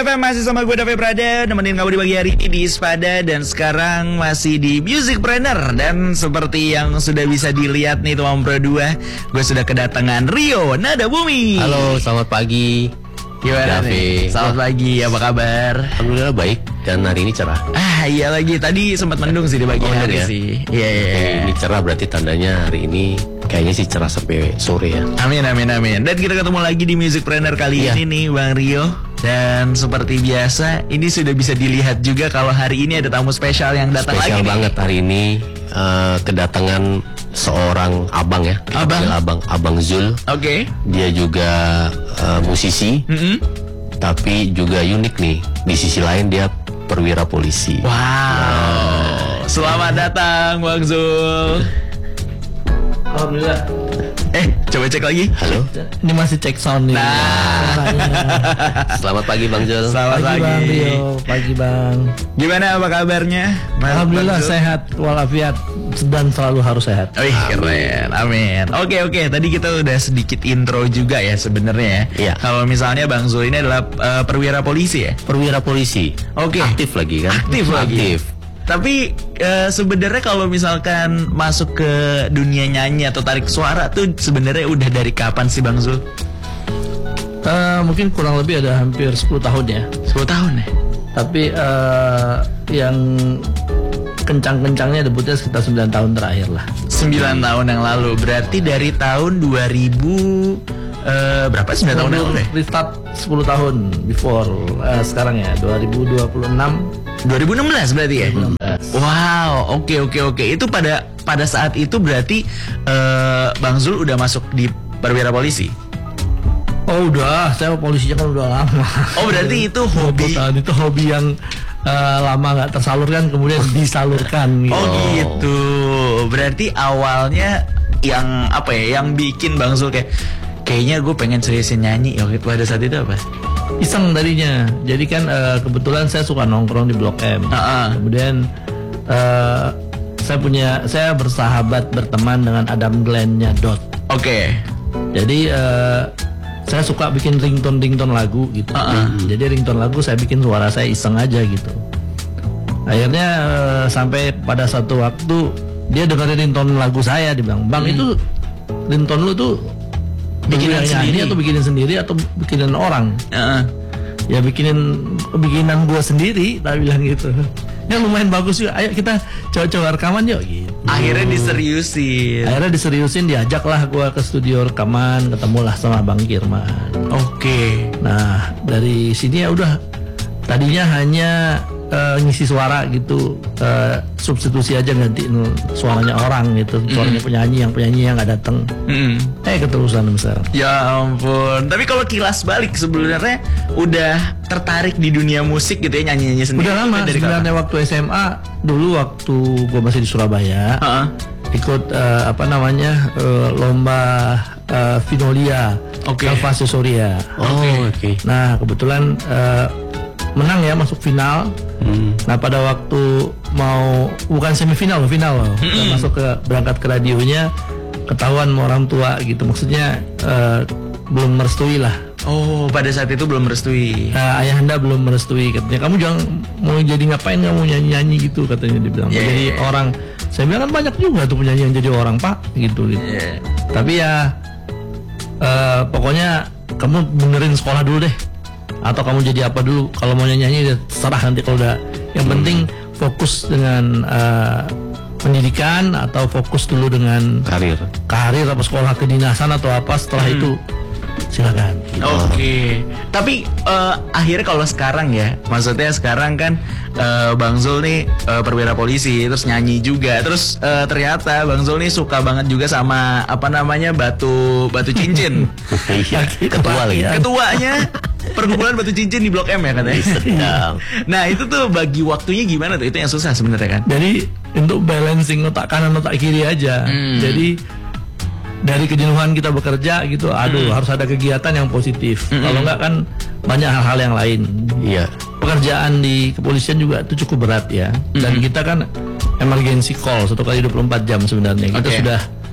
FM masih sama gue David Prada, nemenin kamu di pagi hari ini di Ispada. Dan sekarang masih di Musicpreneur. Dan seperti yang sudah bisa dilihat nih teman Pro 2, gue sudah kedatangan Rio Nada Bumi. Halo, selamat pagi. Gimana nih? Selamat pagi, apa kabar? Alhamdulillah baik, dan hari ini cerah. Iya lagi, tadi sempat mendung sih di pagi hari ya? sih. Iya. Ini cerah berarti tandanya hari ini kayaknya sih cerah sampai sore ya. Amin. Dan kita ketemu lagi di Musicpreneur kali ini nih Bang Rio. Dan seperti biasa, ini sudah bisa dilihat juga kalau hari ini ada tamu spesial yang datang lagi. Spesial banget hari ini, kedatangan seorang abang ya. Abang Zul. Oke. Dia juga musisi, tapi juga unik nih. Di sisi lain dia perwira polisi. Wow. Selamat datang Bang Zul. Alhamdulillah. Coba cek lagi. Halo. Ini masih cek sound nih. Selamat pagi Bang Zul. Selamat pagi. Bang Rio. Pagi Bang. Gimana apa kabarnya? Alhamdulillah sehat walafiat dan selalu harus sehat. Wih, keren. Amin. Oke. Tadi kita udah sedikit intro juga ya sebenarnya. Iya. Kalau misalnya Bang Zul ini adalah perwira polisi ya? Perwira polisi. Oke. Aktif lagi kan? Aktif. Tapi sebenarnya kalau misalkan masuk ke dunia nyanyi atau tarik suara tuh sebenarnya udah dari kapan sih Bang Zul? Mungkin kurang lebih ada hampir 10 tahun ya. 10 tahun ya? Tapi yang kencang-kencangnya debutnya sekitar 9 tahun terakhir lah. 9 tahun yang lalu. Berarti dari tahun 2000 berapa? 9 tahun yang lalu ya? Restart 10 tahun before sekarang ya 2016 berarti ya? Wow, oke. Itu pada saat itu berarti Bang Zul udah masuk di perwira polisi? Oh udah, saya polisinya kan udah lama. Oh berarti itu hobi? Itu hobi yang lama nggak tersalurkan kemudian disalurkan gitu. Oh gitu. Berarti awalnya yang apa ya? Yang bikin Bang Zul kayaknya gue pengen seriusin nyanyi ya pada saat itu apa? Iseng tadinya. Jadi kan kebetulan saya suka nongkrong di Blok M. Kemudian saya bersahabat berteman dengan Adam Glenn-nya Dot. Oke. Jadi saya suka bikin ringtone lagu gitu. Jadi ringtone lagu saya bikin suara saya iseng aja gitu. Akhirnya sampai pada satu waktu dia dengerin ringtone lagu saya, dia bilang, "Bang, itu ringtone lu tuh bikinan sendiri atau bikinin sendiri atau bikinan orang?" Ya bikinan gua sendiri, tak bilang gitu. Ya lumayan bagus yuk, ayo kita coba rekaman yuk gitu. Akhirnya diseriusin, diajaklah gua ke studio rekaman, ketemulah sama Bang Kirman. Oke. Nah dari sini ya udah, tadinya hanya ngisi suara gitu, substitusi aja gantiin suaranya orang gitu, suaranya penyanyi yang nggak datang. Keterusan sekarang. Ya ampun. Tapi kalau kilas balik sebenarnya udah tertarik di dunia musik gitu ya, nyanyi sendiri? Udah lama sebenarnya. Waktu SMA dulu, waktu gue masih di Surabaya, ikut lomba Vinolia, Salvatore Soria. Oke. Nah kebetulan menang ya, masuk final. Nah pada waktu bukan semifinal, final loh. Berangkat ke radionya, ketahuan sama orang tua gitu. Maksudnya belum merestui lah. Oh, pada saat itu belum merestui. Ayahanda belum merestui, katanya. "Kamu jangan mau jadi ngapain, kamu nyanyi gitu," katanya dia bilang. Jadi orang. Saya bilang kan banyak juga tuh penyanyi yang jadi orang, Pak, gitu. Tapi ya pokoknya kamu benerin sekolah dulu deh, atau kamu jadi apa dulu. Kalau mau nyanyi terserah nanti kalau udah. Yang penting fokus dengan pendidikan, atau fokus dulu dengan karir apa sekolah kedinasan atau apa, setelah itu silakan. Oke. Tapi akhirnya kalau sekarang ya, maksudnya sekarang kan Bang Zul nih perwira polisi, terus nyanyi juga, terus ternyata Bang Zul nih suka banget juga sama batu cincin. Ketuanya perkumpulan batu cincin di Blok M ya katanya. Nah itu tuh bagi waktunya gimana tuh? Itu yang susah sebenarnya kan. Jadi untuk balancing otak kanan otak kiri aja. Jadi dari kejenuhan kita bekerja gitu, harus ada kegiatan yang positif. Kalau enggak kan banyak hal-hal yang lain. Iya. Pekerjaan di kepolisian juga itu cukup berat ya. Dan kita kan emergency call 1 kali 24 jam sebenarnya. Kita sudah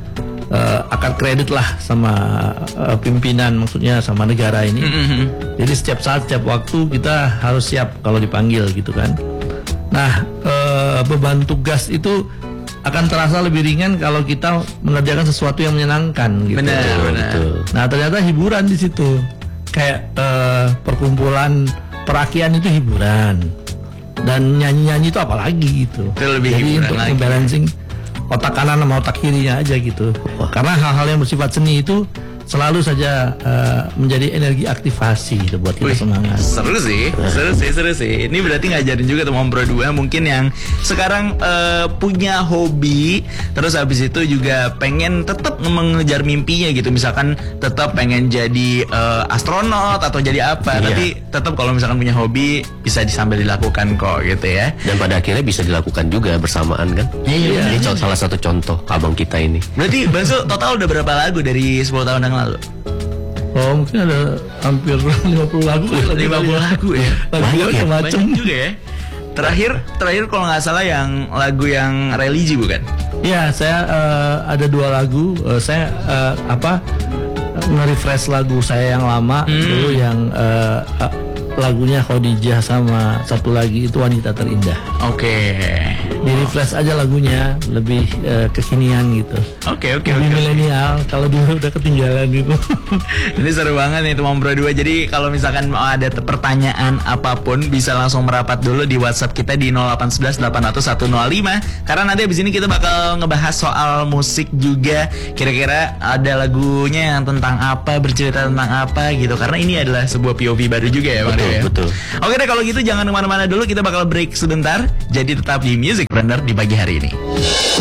akad kredit lah sama pimpinan, maksudnya sama negara ini. Jadi setiap saat, setiap waktu kita harus siap kalau dipanggil gitu kan. Nah, beban tugas itu akan terasa lebih ringan kalau kita mengerjakan sesuatu yang menyenangkan gitu. Benar. Nah, ternyata hiburan di situ. Kayak perkumpulan perakian itu hiburan. Dan nyanyi-nyanyi itu apalagi gitu. Itu lebih jadi hiburan untuk lagi. ngebalancing otak kanan sama otak kirinya aja gitu. Karena hal-hal yang bersifat seni itu selalu saja menjadi energi aktivasi gitu buat kita semangat. Seru sih. Ini berarti ngajarin juga teman Pro 2 mungkin yang sekarang punya hobi, terus habis itu juga pengen tetap mengejar mimpinya gitu. Misalkan tetap pengen jadi astronot atau jadi apa, tapi tetap kalau misalkan punya hobi bisa sambil dilakukan kok gitu ya. Dan pada akhirnya bisa dilakukan juga bersamaan kan. Iya. Ini salah satu contoh abang kita ini. Berarti Bang Zul total udah berapa lagu dari 10 tahun yang lalu? Oh, mungkin ada hampir 50 lagu. 50 lagu ya. Macam juga ya. Terakhir kalau nggak salah yang lagu yang religi bukan? Ya, saya ada 2 lagu. Saya nge-refresh lagu saya yang lama dulu yang lagunya Khadijah sama satu lagi itu Wanita Terindah. Oke. Di refresh aja lagunya lebih kekinian gitu. Oke. Lebih milenial, kalau dulu udah ketinggalan gitu. Ini seru banget nih teman Pro 2. Jadi kalau misalkan mau ada pertanyaan apapun bisa langsung merapat dulu di WhatsApp kita di 0811 800 105. Karena nanti abis ini kita bakal ngebahas soal musik juga. Kira-kira ada lagunya yang tentang apa, bercerita tentang apa gitu. Karena ini adalah sebuah POV baru juga ya Bang Rio ya. Betul. Oke deh kalau gitu jangan kemana-mana dulu, kita bakal break sebentar. Jadi tetap di Music Blender di pagi hari ini.